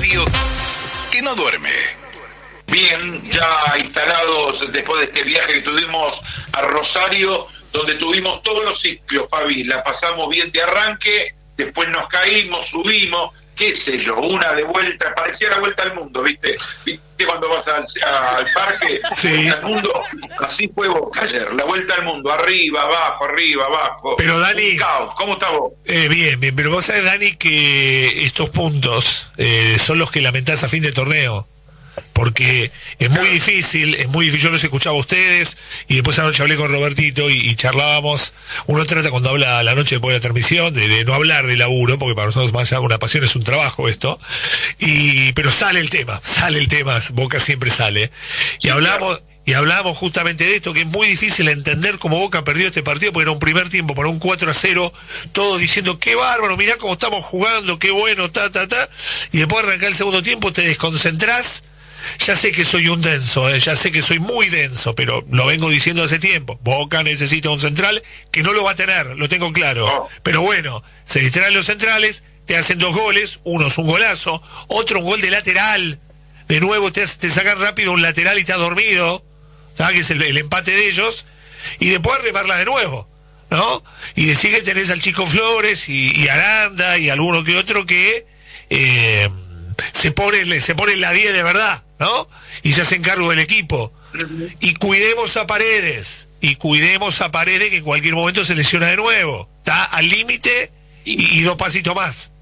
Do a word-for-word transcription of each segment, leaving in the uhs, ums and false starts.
radio que no duerme. Bien, ya instalados después de este viaje que tuvimos a Rosario, donde tuvimos todos los ciclos, Fabi, la pasamos bien de arranque, después nos caímos, subimos, qué sé yo, una de vuelta, parecía la vuelta al mundo, ¿viste? ¿Viste cuando vas al, al parque? Sí. Vuelta al mundo, así fue Boca ayer, la vuelta al mundo, arriba, abajo, arriba, abajo. Pero Dani, un caos. ¿Cómo estás vos? Eh, bien, bien, pero vos sabés, Dani, que estos puntos eh, son los que lamentás a fin de torneo. Porque es muy difícil, es muy difícil, yo los escuchaba a ustedes y después anoche hablé con Robertito y, y charlábamos. Uno trata cuando habla a la noche después de la transmisión de, de no hablar de laburo, porque para nosotros más allá de una pasión es un trabajo esto, y pero sale el tema, sale el tema, Boca siempre sale. Y hablamos y hablamos justamente de esto, que es muy difícil entender cómo Boca perdió este partido, porque era un primer tiempo para un cuatro a cero, todos diciendo, qué bárbaro, mirá cómo estamos jugando, qué bueno, ta, ta, ta, y después arrancar el segundo tiempo, te desconcentrás. Ya sé que soy un denso, eh, ya sé que soy muy denso, pero lo vengo diciendo hace tiempo. Boca necesita un central que no lo va a tener, lo tengo claro. Oh. Pero bueno, se distraen los centrales, te hacen dos goles, uno es un golazo, otro un gol de lateral. De nuevo te, te sacan rápido un lateral y estás dormido, ¿sabes? Que es el, el empate de ellos, y después remarla de nuevo, ¿no? Y decir que tenés al Chico Flores y, y Aranda y alguno que otro que eh, se pone, se pone en la diez de verdad, ¿no? Y se hacen cargo del equipo. Y cuidemos a Paredes, y cuidemos a Paredes, que en cualquier momento se lesiona de nuevo. Está al límite y, y dos pasitos más.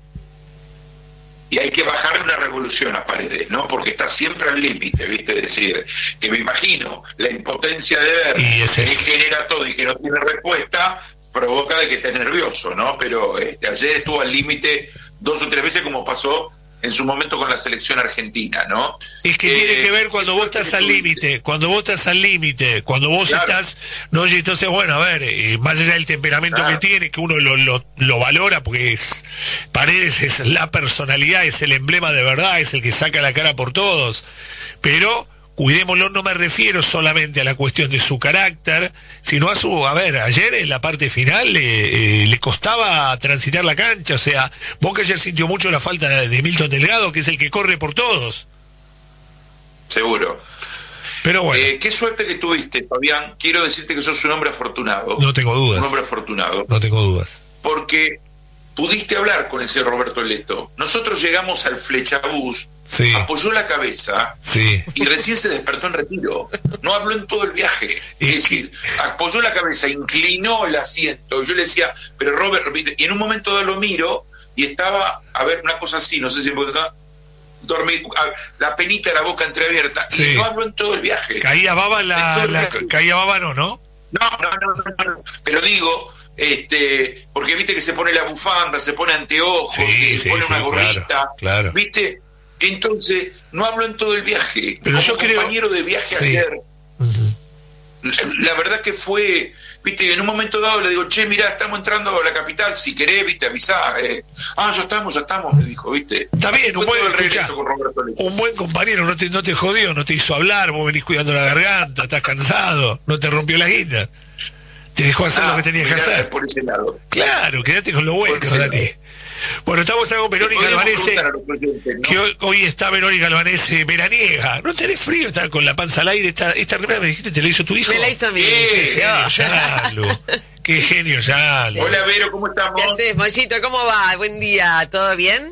Y hay que bajarle una revolución a Paredes, ¿no? Porque está siempre al límite, ¿viste? Es decir, que me imagino la impotencia de ver Y es que eso. él genera todo y que no tiene respuesta, provoca de que esté nervioso, ¿no? Pero este, ayer estuvo al límite dos o tres veces, como pasó en su momento con la selección argentina, ¿no? Es que Eh, tiene que ver cuando vos estás al límite, cuando vos estás al límite, cuando vos Claro. estás, no, y entonces, bueno, a ver, eh, más allá del temperamento Claro. que tiene, que uno lo, lo, lo valora, porque es, Paredes es la personalidad, es el emblema de verdad, es el que saca la cara por todos, pero cuidémoslo, no me refiero solamente a la cuestión de su carácter, sino a su, a ver, ayer en la parte final eh, eh, le costaba transitar la cancha, o sea, Boca ayer sintió mucho la falta de, de Milton Delgado, que es el que corre por todos. Seguro. Pero bueno, Eh, qué suerte que tuviste, Fabián. Quiero decirte que sos un hombre afortunado. no tengo dudas, Un hombre afortunado. no tengo dudas. Porque pudiste hablar con ese Roberto Leto. Nosotros llegamos al Flechabús, Sí, apoyó la cabeza sí. y recién se despertó en retiro. No habló en todo el viaje. Es Es decir, apoyó la cabeza, inclinó el asiento. Yo le decía, pero Robert, ¿viste? Y en un momento dado lo miro y estaba, a ver, una cosa así, no sé si porque estaba dormido, la penita de la boca entreabierta, Sí. y no habló en todo el viaje. Caía baba la, En todo el la viaje. caía baba no, ¿no? No, no, no, no, no, pero digo, este, porque viste que se pone la bufanda, se pone anteojos, Sí, se sí, pone sí, una gorrita, claro, claro. viste, entonces no hablo en todo el viaje. Pero Como yo creo- compañero de viaje Sí. ayer, Ujú. la verdad que fue, viste, en un momento dado le digo, che, mirá, estamos entrando a la capital, si querés, viste, avisá. Eh. Ah, ya estamos, ya estamos, me dijo, viste. Está bien, Fue un buen, todo el regreso escuchá, con Roberto Leto. un buen compañero, no te, no te jodió, no te hizo hablar, vos venís cuidando la garganta, estás cansado, no te rompió la guita, te dejó hacer Ah, lo que tenías que mirá, hacer. por ese lado. Claro, quédate con lo bueno, Por ese Dani. lado. Bueno, estamos acá con Verónica Podríamos Albanese, preguntar a los oyentes, ¿no? que hoy, hoy está Verónica Albanese veraniega. ¿No tenés frío? Está con la panza al aire. Esta, esta remera me dijiste, ¿te la hizo tu hijo? Me la hizo mi ¿Qué? Qué genio, hijo. Yalo. Qué genio, Yalo. Hola, Vero, ¿cómo estamos? ¿Qué haces, Mollito? ¿Cómo va? Buen día, ¿todo bien?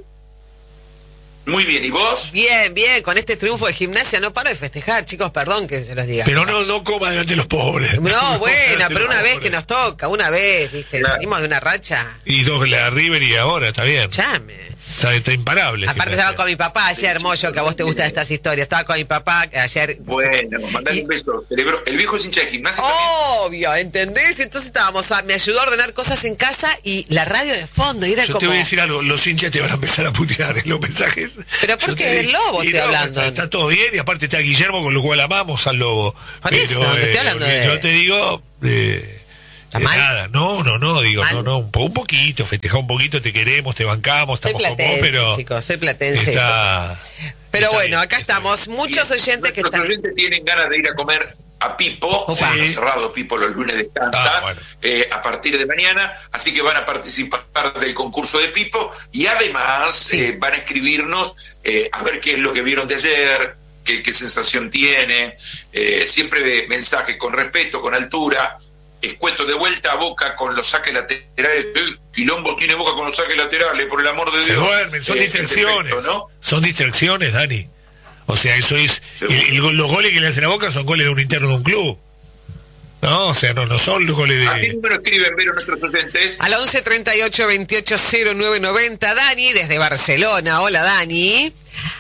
Muy bien, ¿y vos? Bien, bien, con este triunfo de Gimnasia no paro de festejar, chicos, perdón que se los diga. Pero no, no coma delante de los pobres. No, bueno, delante de pero los una vez pobres. que nos toca, una vez, viste, Claro. venimos de una racha. Y dos, la River y ahora, está bien. Chame. Está, está imparable. Aparte Gimnasia. estaba con mi papá ayer, Mollo, que a vos te gustan estas historias. Estaba con mi papá ayer. Bueno, mandale Y- un beso. Celebro. El viejo es hincha de gimnasia Obvio, ¿entendés? Entonces estábamos, a, me ayudó a ordenar cosas en casa y la radio de fondo, y era Yo como... te voy a decir algo, los hinchas te van a empezar a putear en los mensajes. Pero ¿por Yo qué? te Del digo- Lobo y estoy no, hablando. Está, está todo bien y aparte está Guillermo, con lo cual amamos al Lobo. Por eso, no estoy hablando de- Yo te digo, de, ¿Está de mal? nada. No, no, no, digo, ¿Mal? no, no, un, po- un poquito, festeja un poquito, te queremos, te bancamos, Soy estamos con vos, platense, pero chicos, soy platense. está... Pero está bueno, bien, acá está estamos, muchos oyentes que Nuestros están... oyentes tienen ganas de ir a comer a a Pipo, Opa. eh, cerrado Pipo los lunes descansa, Ah, bueno. eh, a partir de mañana, así que van a participar del concurso de Pipo y además Sí. eh, van a escribirnos eh, a ver qué es lo que vieron de ayer, qué, qué sensación tiene, eh, siempre de mensaje con respeto, con altura. Escueto de vuelta a Boca con los saques laterales. Eh, Quilombo tiene Boca con los saques laterales, por el amor de Se Dios. duermen, son Eh, distracciones. defecto, ¿no? Son distracciones, Dani. O sea, eso es. Seguro. el- el- los goles que le hacen a Boca son goles de un interno de un club. No, o sea, no, no son los goles ¿A qué de. número escriben, Vero, nuestros oyentes? Al once treinta y ocho veintiocho cero nueve noventa, Dani, desde Barcelona. Hola, Dani.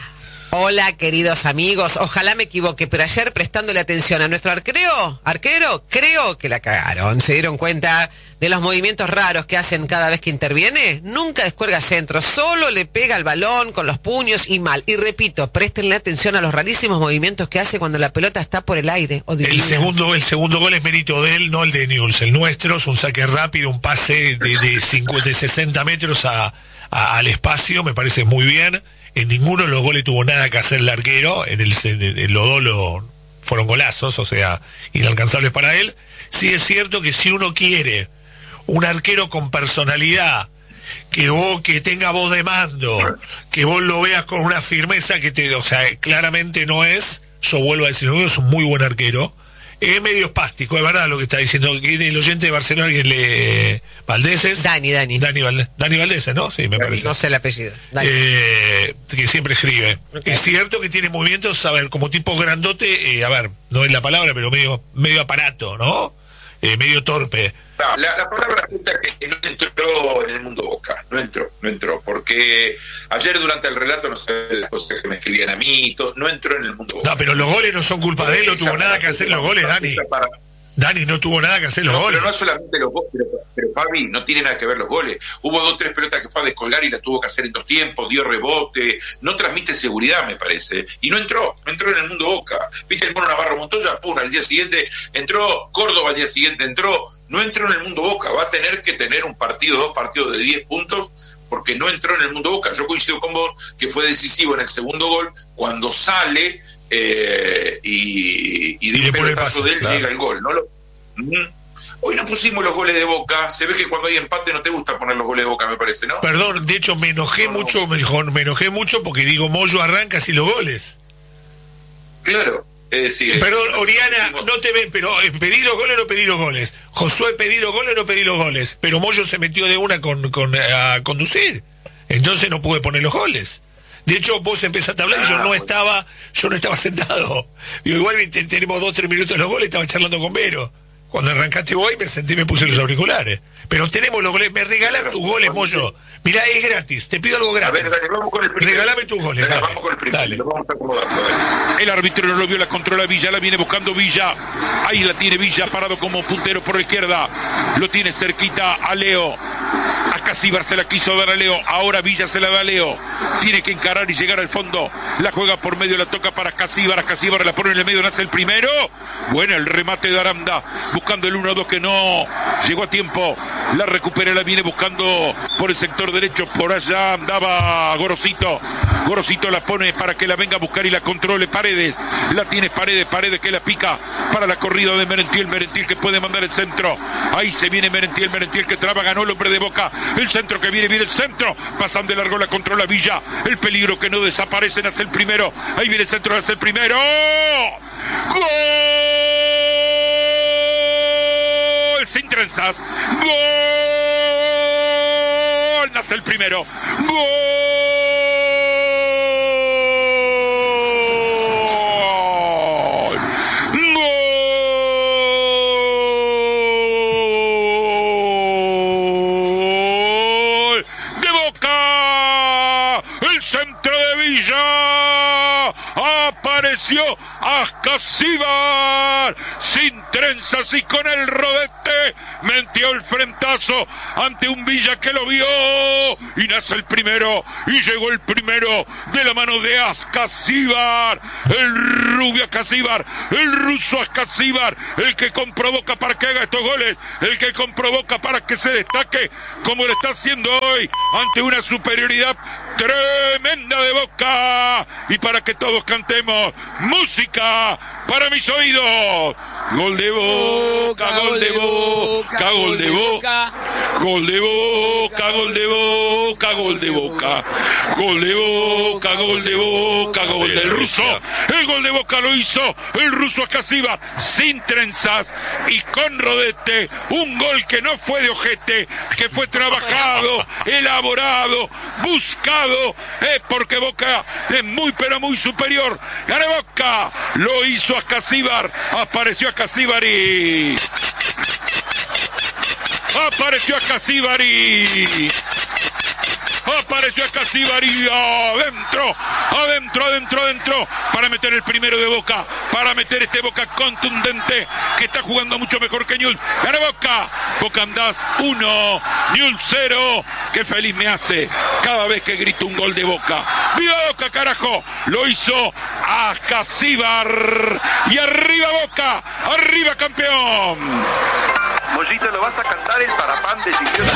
Hola, queridos amigos. Ojalá me equivoque, pero ayer prestándole atención a nuestro arquero, arquero, creo que la cagaron. ¿Se dieron cuenta de los movimientos raros que hacen cada vez que interviene? Nunca descuelga centro, solo le pega al balón con los puños y mal. Y repito, préstenle atención a los rarísimos movimientos que hace cuando la pelota está por el aire. O El divina. segundo, el segundo gol es mérito de él, no el de Newell's. El nuestro es un saque rápido, un pase de, de, cincuenta, de sesenta metros a, a- al espacio, me parece muy bien. En ninguno de los goles tuvo nada que hacer el arquero, en, el, en, en los dos lo- fueron golazos, o sea, inalcanzables para él. Sí es cierto que si uno quiere un arquero con personalidad, que vos, que tenga voz de mando, que vos lo veas con una firmeza que te, o sea, claramente no es, yo vuelvo a decir, no, es un muy buen arquero. Es medio espástico, es verdad lo que está diciendo, que el oyente de Barcelona, que le Valdés es. Dani, Dani. Dani Valdés, Dani Valdés, ¿no? Sí, me parece. No sé el apellido. Dani. Eh, que siempre escribe. Ok. Es cierto que tiene movimientos, a ver, como tipo grandote, eh, a ver, no es la palabra, pero medio, medio aparato, ¿no? Eh, medio torpe. No, la, la palabra justa es que no entró en el mundo Boca, no entró, no entró, porque ayer durante el relato no sé las cosas que me escribían a mí, todo, no entró en el mundo Boca. No, pero los goles no son culpa de él, no tuvo nada que hacer los goles, Dani. Para- Dani no tuvo nada que hacer los No, goles. pero no solamente los goles, pero, pero Fabi, no tiene nada que ver los goles. Hubo dos, tres pelotas que fue a descolgar y las tuvo que hacer en dos tiempos, dio rebote, no transmite seguridad, me parece. Y no entró, no entró en el mundo Boca. Viste el Mono Navarro Montoya, pum, al día siguiente entró, Córdoba al día siguiente entró, no entró en el mundo Boca. Va a tener que tener un partido, dos partidos de diez puntos, porque no entró en el mundo Boca. Yo coincido con vos que fue decisivo en el segundo gol, cuando sale eh, y, y de Y le un pone el pelotazo pase, de él claro. llega el gol. ¿No lo? Mm. Hoy no pusimos los goles de Boca. Se ve que cuando hay empate no te gusta poner los goles de Boca, me parece, ¿no? Perdón, de hecho me enojé No, no. mucho, me, me enojé mucho porque digo, Moyo arranca así los goles. Claro. Es decir, Perdón, no Oriana, pusimos- no te ven, pero eh, pedí los goles o no pedí los goles. Josué, pedí los goles o no pedí los goles. Pero Moyo se metió de una con, con, a conducir. Entonces no pude poner los goles. De hecho, vos empezaste a hablar y yo Ah, no bueno. estaba, yo no estaba sentado. Digo, igual te- tenemos dos, tres minutos de los goles, estaba charlando con Vero. Cuando arrancaste vos y me senté y me puse los auriculares. Pero tenemos los goles, me regalás Claro, tus goles, bueno, Moyo. Mirá, es gratis, te pido algo A gratis. ver, dale, vamos con el primero. Regalame tus goles, Dale, dale, vamos con el primero. dale. Lo vamos acomodando, dale. El árbitro no lo vio, la controla Villa, la viene buscando Villa. Ahí la tiene Villa, parado como puntero por la izquierda. Lo tiene cerquita a Leo. A Casíbar se la quiso dar a Leo. Ahora Villa se la da a Leo. Tiene que encarar y llegar al fondo. La juega por medio, la toca para Casíbar. A Casíbar la pone en el medio, nace el primero. Bueno, el remate de Aranda. Buscando el uno dos que no llegó a tiempo. La recupera, la viene buscando por el sector derecho. Por allá andaba Gorosito. Gorosito la pone para que la venga a buscar y la controle Paredes. La tiene Paredes, Paredes que la pica para la corrida de Merentiel. Merentiel que puede mandar el centro. Ahí se viene Merentiel, Merentiel que traba, ganó el hombre de Boca. El centro que viene, viene el centro. Pasan de largo, la controla Villa. El peligro que no desaparece, nace el primero. Ahí viene el centro, nace el primero. ¡Gol! Sin trenzas. ¡Gol! Nace el primero. ¡Gol! ¡Gol! ¡De Boca! ¡El centro de Villa! Apareció Ascasíbar sin trenzas y con el rodete metió el frentazo ante un Villa que lo vio y nace el primero y llegó el primero de la mano de Ascasíbar, el rubio Ascasíbar, el ruso Ascasíbar, el que comprovoca para que haga estos goles, el que comprovoca para que se destaque como lo está haciendo hoy ante una superioridad tremenda de Boca y para que todos cantemos música para mis oídos. Gol de Boca, gol de Boca, gol de Boca. Gol de Boca, gol de Boca, gol de Boca. Gol de Boca, gol de Boca, gol del ruso. El gol de Boca lo hizo el ruso Ascasíbar sin trenzas y con rodete. Un gol que no fue de ojete, que fue trabajado, elaborado, buscado, eh, porque Boca es muy pero muy superior. Gana Boca, lo hizo Ascasíbar, apareció Ascasíbar y... Apareció Ascasíbar y... Apareció Ascasíbar y adentro, adentro, adentro, adentro, para meter el primero de Boca, para meter este Boca contundente, que está jugando mucho mejor que Newell's. Gana Boca, Boca andás uno, Newell's cero. Qué feliz me hace cada vez que grito un gol de Boca. ¡Viva Boca, carajo! Lo hizo Ascasíbar. Y arriba Boca, arriba campeón. Mollito, ¿lo vas a cantar el parapán de Chiquillo?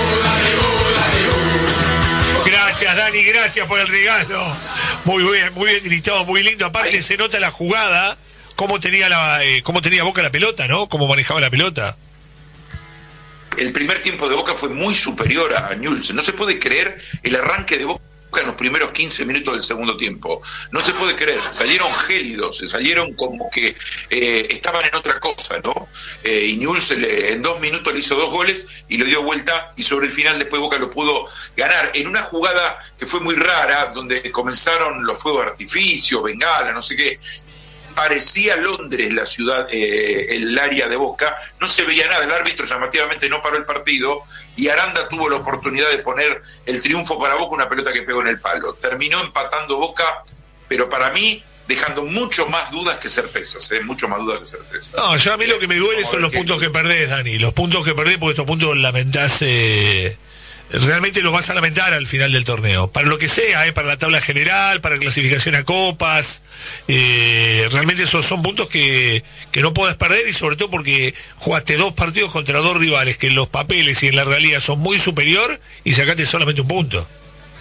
Gracias, Dani, gracias por el regalo. Muy bien, muy bien gritado, muy lindo. Aparte se nota la jugada, cómo tenía la, eh, cómo tenía Boca la pelota, ¿no? Cómo manejaba la pelota. El primer tiempo de Boca fue muy superior a Newell's. No se puede creer el arranque de Boca en los primeros quince minutos del segundo tiempo. No se puede creer. Salieron gélidos, salieron como que eh, estaban en otra cosa, ¿no? Eh, y Newell's le, en dos minutos le hizo dos goles y le dio vuelta, y sobre el final después Boca lo pudo ganar en una jugada que fue muy rara, donde comenzaron los fuegos de artificio, bengala, no sé qué. Parecía Londres la ciudad, eh, el área de Boca, no se veía nada, el árbitro llamativamente no paró el partido y Aranda tuvo la oportunidad de poner el triunfo para Boca, una pelota que pegó en el palo. Terminó empatando Boca, pero para mí dejando mucho más dudas que certezas, ¿eh? mucho más dudas que certezas. No, yo a mí lo que me duele son los puntos que perdés, Dani, los puntos que perdés, porque estos puntos lamentás... Eh... realmente los vas a lamentar al final del torneo, para lo que sea, eh, para la tabla general, para clasificación a copas, eh, realmente esos son puntos que, que no podés perder, y sobre todo porque jugaste dos partidos contra dos rivales que en los papeles y en la realidad son muy superior y sacaste solamente un punto.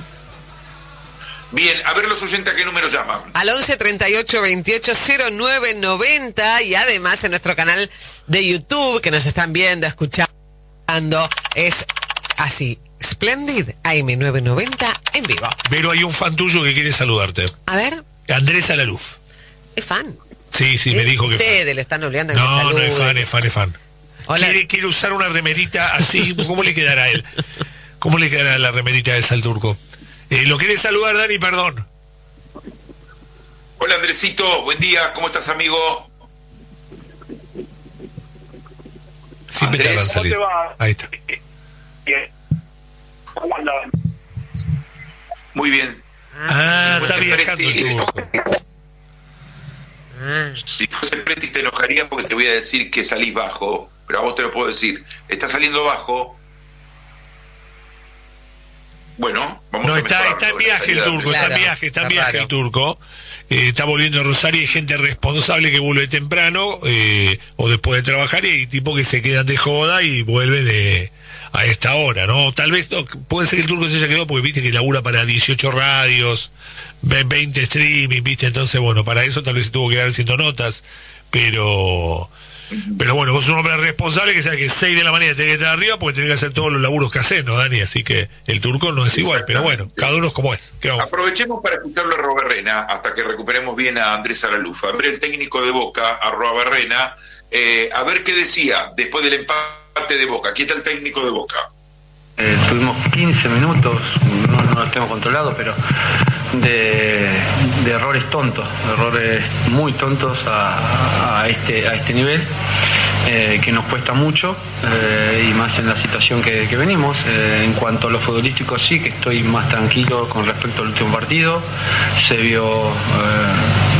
Bien, a ver los oyentes a qué número llaman. Al once treinta y ocho veintiocho cero nueve noventa, y además en nuestro canal de YouTube, que nos están viendo, escuchando, es así, Splendid A M novecientos noventa en vivo. Pero hay un fan tuyo que quiere saludarte. A ver. Andrés Alaluf. ¿Es fan? Sí, sí, me dijo que ustedes le están obligando a que No, salude. no es fan, es fan, es fan. Hola. Quiere, quiere usar una remerita así. ¿Cómo le quedará a él? ¿Cómo le quedará la remerita esa al turco? Eh, ¿Lo querés saludar, Dani? Perdón. Hola, Andresito, buen día, ¿cómo estás, amigo? Siempre tardan en salir. Ahí está. Muy bien. Ah, Si está fuese viajando Preti, el turco. Si fuese Preti te enojaría porque te voy a decir que salís bajo, pero a vos te lo puedo decir. Está saliendo bajo. Bueno, vamos No, a está, está en viaje el turco, Claro, está en viaje, está en está viaje raro. el turco. Eh, está volviendo a Rosario, hay gente responsable que vuelve temprano eh, o después de trabajar, y hay tipos que se quedan de joda y vuelven de, a esta hora, ¿no? Tal vez, no, puede ser que el turco se haya quedado porque viste que labura para dieciocho radios, veinte streaming, viste, entonces bueno, para eso tal vez se tuvo que quedar haciendo notas, pero... Pero bueno, vos sos un hombre responsable que sabe que seis de la mañana tenés que estar arriba porque tenés que hacer todos los laburos que haces, ¿no, Dani? Así que el turco no es igual, pero bueno, cada uno es como es. ¿Qué vamos a hacer? Aprovechemos para escucharlo a Roberrena hasta que recuperemos bien a Andrés Aralufa. A ver el técnico de Boca, a Roberrena, eh, a ver qué decía después del empate de Boca. Aquí está el técnico de Boca. Eh, tuvimos quince minutos, no, no los tengo controlados, pero de, de errores tontos, errores muy tontos a, a, este, a este nivel, eh, que nos cuesta mucho, eh, y más en la situación que, que venimos. Eh, en cuanto a lo futbolístico, sí que estoy más tranquilo con respecto al último partido. Se vio eh,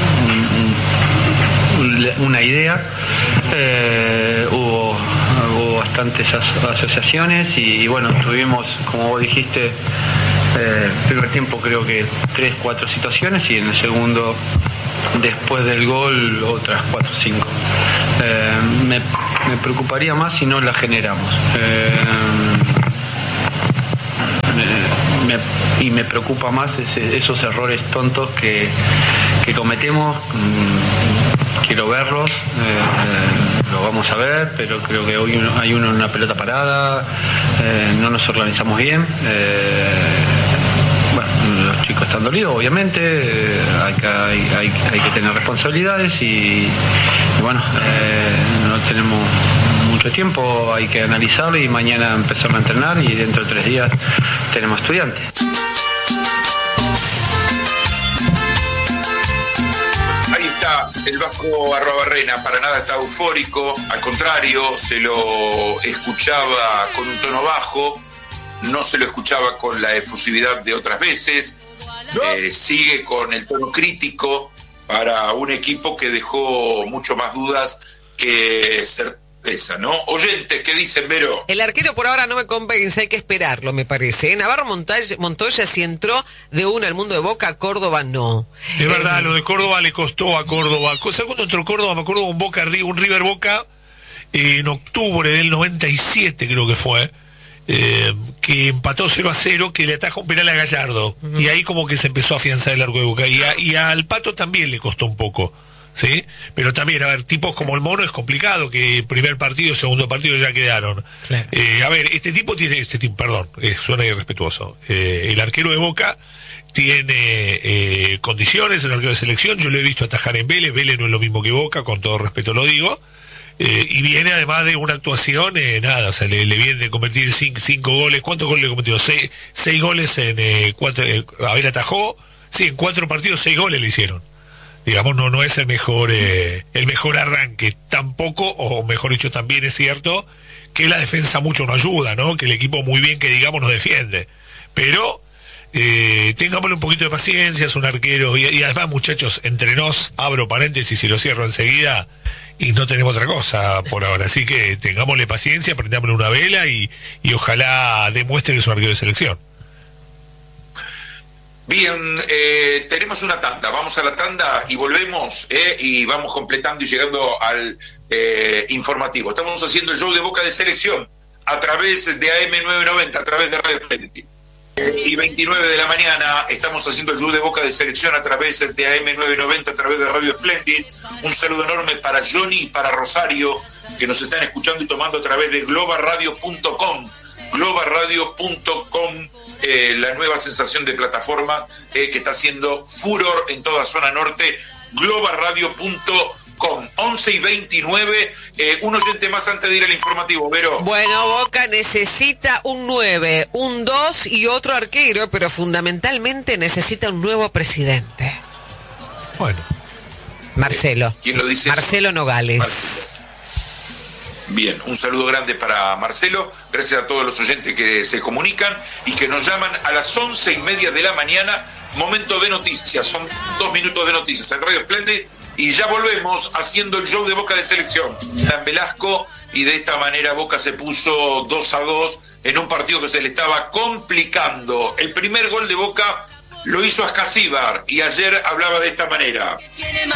un, un, una idea, eh, hubo hubo bastantes as- asociaciones y, y bueno, tuvimos, como vos dijiste, eh, primer tiempo creo que tres, cuatro situaciones, y en el segundo, después del gol, otras cuatro, cinco. Eh, me, me preocuparía más si no la generamos. Eh, me- me- y me preocupa más ese- esos errores tontos que, que cometemos, mm, quiero verlos, eh, lo vamos a ver, pero creo que hoy uno, hay uno en una pelota parada, eh, no nos organizamos bien. Eh, bueno, los chicos están dolidos, obviamente, eh, hay, que, hay, hay, hay que tener responsabilidades y, y bueno, eh, no tenemos mucho tiempo, hay que analizarlo y mañana empezar a entrenar y dentro de tres días tenemos estudiantes. El Vasco Arruabarrena para nada está eufórico, al contrario, se lo escuchaba con un tono bajo, no se lo escuchaba con la efusividad de otras veces, eh, sigue con el tono crítico para un equipo que dejó mucho más dudas que certeza, ¿no? Oyentes, ¿qué dicen, Vero? El arquero por ahora no me convence, hay que esperarlo, me parece. Navarro Montoya, Montoya sí entró de una al mundo de Boca, Córdoba no. Es eh, verdad, lo de Córdoba le costó a Córdoba. ¿Sabes cuándo entró Córdoba? Me acuerdo un Boca, un River Boca eh, en octubre del noventa y siete, creo que fue, eh, que empató cero a cero, que le ataja un penal a Gallardo. Uh-huh. Y ahí como que se empezó a afianzar el arco de Boca. Y, a, y al Pato también le costó un poco. ¿Sí? Pero también, a ver, tipos como el Mono es complicado, que primer partido, segundo partido ya quedaron. Claro. Eh, a ver, este tipo tiene, este tipo, perdón, eh, suena irrespetuoso. Eh, el arquero de Boca tiene eh, condiciones, el arquero de selección, yo lo he visto atajar en Vélez, Vélez no es lo mismo que Boca, con todo respeto lo digo, eh, y viene además de una actuación, eh, nada, o sea, le, le viene de convertir cinco, cinco goles, ¿cuántos goles le cometió? Seis, seis goles en eh, cuatro, eh, a ver, atajó, sí, en cuatro partidos seis goles le hicieron. Digamos, no, no es el mejor eh, el mejor arranque, tampoco, o mejor dicho, también es cierto que la defensa mucho no ayuda, ¿no? Que el equipo muy bien, que digamos, nos defiende. Pero eh, tengámosle un poquito de paciencia, es un arquero, y, y además, muchachos, entre nos, abro paréntesis y lo cierro enseguida, y no tenemos otra cosa por ahora. Así que tengámosle paciencia, prendámosle una vela y, y ojalá demuestre que es un arquero de selección. Bien, eh, tenemos una tanda, vamos a la tanda y volvemos eh, y vamos completando y llegando al eh, informativo. Estamos haciendo el show de Boca de Selección a través de A M novecientos noventa, a través de Radio Splendid. Eh, y veintinueve de la mañana estamos haciendo el show de Boca de Selección a través de A M novecientos noventa, a través de Radio Splendid. Un saludo enorme para Johnny y para Rosario, que nos están escuchando y tomando a través de global radio punto com. global radio punto com, eh, la nueva sensación de plataforma eh, que está haciendo furor en toda zona norte, global radio punto com. once y veintinueve, eh, un oyente más antes de ir al informativo, Vero. Bueno, Boca necesita un nueve, un dos y otro arquero, pero fundamentalmente necesita un nuevo presidente. Bueno. Marcelo. Eh, ¿Quién lo dice? Marcelo Nogales. Marcelo. Bien, un saludo grande para Marcelo, gracias a todos los oyentes que se comunican y que nos llaman a las once y media de la mañana, momento de noticias, son dos minutos de noticias en Radio Splendid y ya volvemos haciendo el show de Boca de Selección. San Velasco, y de esta manera Boca se puso dos a dos en un partido que se le estaba complicando. El primer gol de Boca lo hizo Ascasíbar y ayer hablaba de esta manera.